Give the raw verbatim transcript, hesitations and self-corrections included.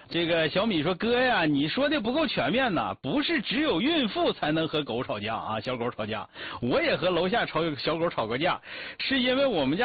这个小米说哥呀，你说的不够全面呐，不是只有孕妇才能和狗吵架啊，小狗吵架，我也和楼下吵小狗吵过架，是因为我们家